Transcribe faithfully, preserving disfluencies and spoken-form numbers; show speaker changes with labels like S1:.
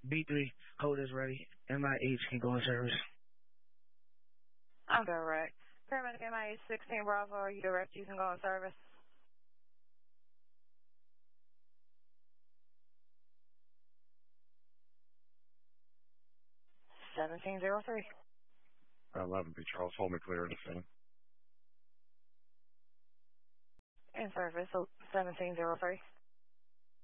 S1: B three, hold is ready. M I H can go in service.
S2: I'm direct. Paramedic M I H sixteen Bravo, are you direct? You can go in service. seventeen oh three.
S3: eleven B Charles, hold me clear in the center.
S2: In service, so seventeen oh three.